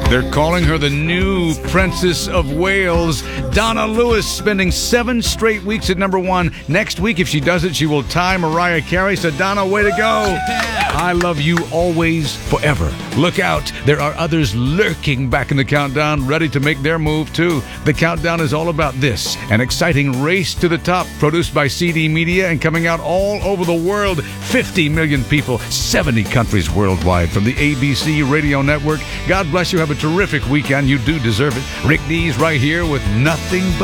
They're calling her the new Princess of Wales. Donna Lewis spending 7 straight weeks at #1. Next week, if she does it, she will tie Mariah Carey. So, Donna, way to go. I love you always, forever. Look out. There are others lurking back in the countdown, ready to make their move, too. The countdown is all about this. An exciting race to the top, produced by CD Media and coming out all over the world. 50 million people, 70 countries worldwide from the ABC Radio Network. God bless you. Have a terrific weekend. You do deserve it. Rick Dees right here with Nothing But